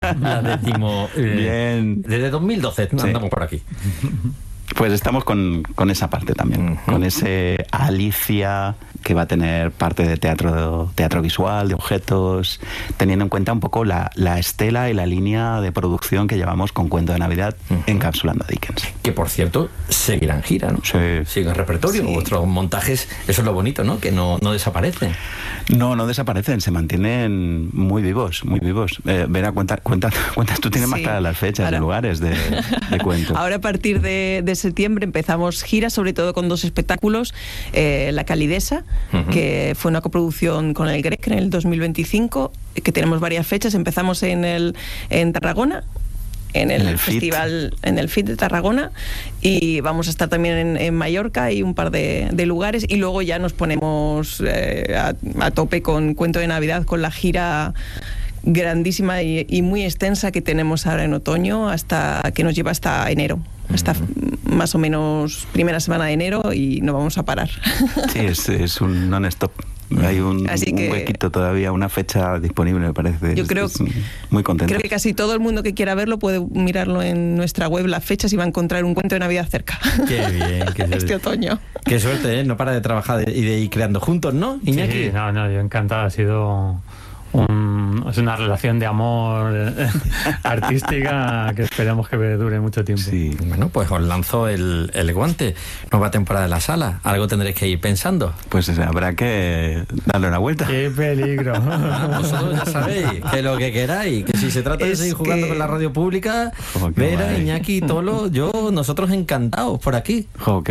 la décimo. Bien. Desde 2012 andamos por aquí. Pues estamos con esa parte también, con ese Alicia que va a tener parte de teatro visual, de objetos, teniendo en cuenta un poco la estela y la línea de producción que llevamos con Cuento de Navidad encapsulando a Dickens. Que por cierto, seguirán en gira, ¿no? Sí. Siguen en repertorio, Sí. vuestros montajes, eso es lo bonito, ¿no? Que no desaparecen. No desaparecen, se mantienen muy vivos, muy vivos. Vera, cuentas, tú tienes más claras las fechas y lugares de Cuento. Ahora a partir de septiembre empezamos gira, sobre todo con 2 espectáculos, La Calidesa, que fue una coproducción con el GREC en el 2025, que tenemos varias fechas. Empezamos en Tarragona, en el festival, en el FIT de Tarragona, y vamos a estar también en Mallorca y un par de lugares, y luego ya nos ponemos a tope con Cuento de Navidad, con la gira grandísima y muy extensa que tenemos ahora en otoño, que nos lleva hasta enero, hasta más o menos primera semana de enero, y no vamos a parar. Sí, es un non-stop. Hay un huequito todavía, una fecha disponible, me parece. Yo creo, muy contento. Creo que casi todo el mundo que quiera verlo puede mirarlo en nuestra web, las fechas, y va a encontrar un Cuento de Navidad cerca. Qué bien. Este otoño. Qué suerte, ¿eh? No para de trabajar y de ir creando juntos, ¿no, Iñaki? Sí, yo encantado. Ha sido es una relación de amor artística que esperamos que dure mucho tiempo. Sí. Bueno, pues os lanzo el guante. Nueva temporada de la sala. Algo tendréis que ir pensando. Pues habrá que darle una vuelta. ¡Qué peligro! Vosotros ya sabéis que lo que queráis, que si se trata de seguir jugando con la radio pública, Vera, Iñaki, Tolo, nosotros encantados por aquí.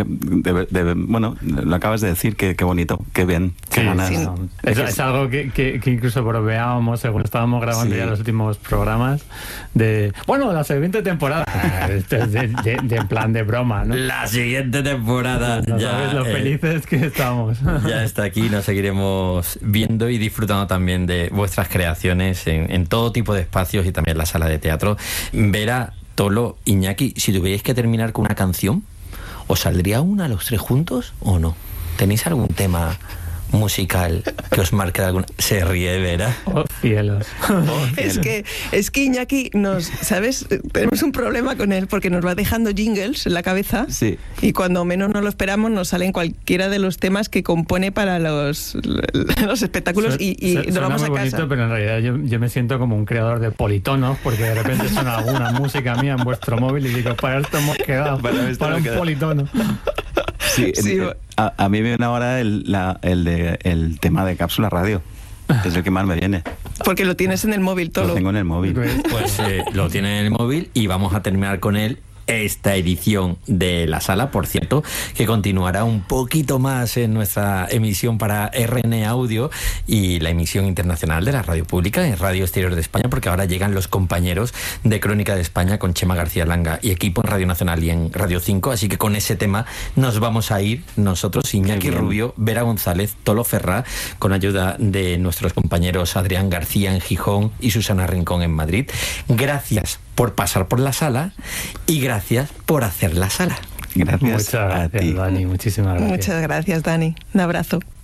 Bueno, lo acabas de decir, qué bonito, qué bien, qué ganas. Sí. Es algo que incluso veábamos según estábamos grabando ya los últimos programas la siguiente temporada. Esto es de plan de broma, ¿no? La siguiente temporada. No ya sabes lo felices que estamos. Ya está aquí, nos seguiremos viendo y disfrutando también de vuestras creaciones en todo tipo de espacios y también la sala de teatro. Vera, Tolo, Iñaki, si tuvierais que terminar con una canción, ¿os saldría una a los 3 juntos o no? ¿Tenéis algún tema musical que os marque alguna? Se ríe, Vera. Oh, cielos. Es que Iñaki ¿sabes? Tenemos un problema con él porque nos va dejando jingles en la cabeza, y cuando menos no lo esperamos nos salen cualquiera de los temas que compone para los espectáculos y nos vamos a casa. Bonito, pero en realidad yo me siento como un creador de politonos, porque de repente suena alguna música mía en vuestro móvil y digo, para esto hemos quedado, para un politono. Sí. A mí me viene ahora el tema de Cápsula Radio. Es el que más me viene. Porque lo tienes en el móvil, todo. Lo tengo en el móvil. Pues lo tiene en el móvil y vamos a terminar con él esta edición de la sala, por cierto, que continuará un poquito más en nuestra emisión para RN Audio y la emisión internacional de la radio pública en Radio Exterior de España, porque ahora llegan los compañeros de Crónica de España con Chema García Langa y equipo en Radio Nacional y en Radio 5, así que con ese tema nos vamos a ir nosotros, Iñaki Rubio, Vera González, Tolo Ferrá, con ayuda de nuestros compañeros Adrián García en Gijón y Susana Rincón en Madrid. Gracias por pasar por la sala y gracias por hacer la sala. Gracias. Muchas gracias, Dani. Muchísimas gracias. Muchas gracias, Dani. Un abrazo.